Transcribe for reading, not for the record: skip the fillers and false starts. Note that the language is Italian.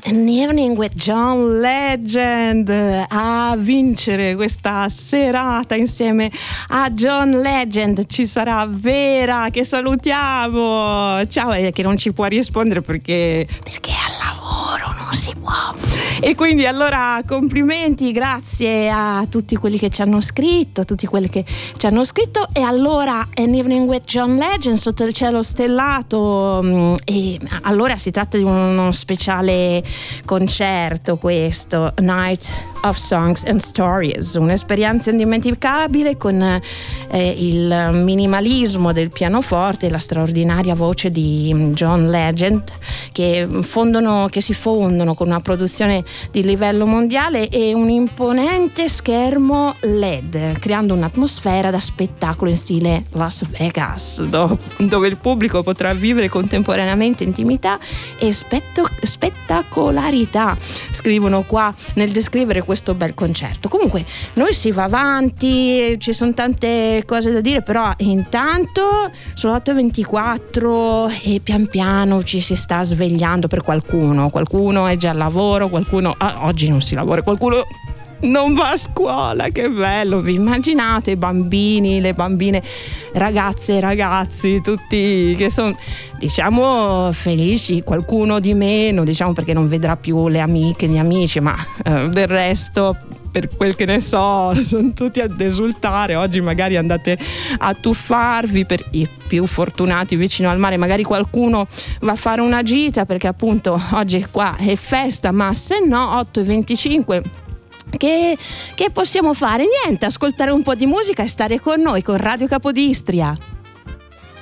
An Evening with John Legend, a vincere questa serata insieme a John Legend ci sarà Vera, che salutiamo. Ciao, che non ci può rispondere perché al lavoro non si può. E quindi allora complimenti, grazie a tutti quelli che ci hanno scritto, e allora An Evening with John Legend sotto il cielo stellato, e allora si tratta di uno speciale concerto, questo Night of Songs and Stories, un'esperienza indimenticabile con il minimalismo del pianoforte e la straordinaria voce di John Legend che si fondono con una produzione di livello mondiale e un imponente schermo LED, creando un'atmosfera da spettacolo in stile Las Vegas, dove il pubblico potrà vivere contemporaneamente intimità e spettacolarità, scrivono qua nel descrivere questo bel concerto. Comunque noi si va avanti, ci sono tante cose da dire, però intanto sono 8:24 e pian piano ci si sta svegliando per qualcuno è già al lavoro, qualcuno oggi non si lavora, qualcuno non va a scuola. Che bello, vi immaginate i bambini, le bambine, ragazze e ragazzi, tutti che sono, diciamo, felici, qualcuno di meno, diciamo, perché non vedrà più le amiche, gli amici, ma del resto, per quel che ne so, sono tutti ad esultare. Oggi magari andate a tuffarvi, per i più fortunati vicino al mare magari qualcuno va a fare una gita, perché appunto oggi qua è festa, ma se no 8:25 che possiamo fare? Niente, ascoltare un po' di musica e stare con noi, con Radio Capodistria.